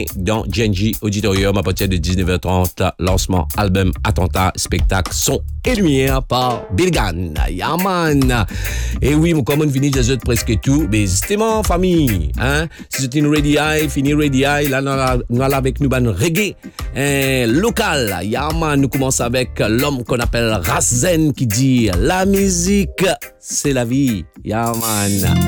dans GNG Auditorium à partir de 19h30. Lancement album Attentat, spectacle son et lumière par Bilgan. Yaman. Et oui, mon common fini des autres presque tout. Mais justement, famille, hein, si c'est une ready eye, fini ready eye, là, nous allons avec nous, ban reggae, local. Yaman, nous commençons avec l'homme qu'on appelle Razen qui dit la musique, c'est la vie. Yaman.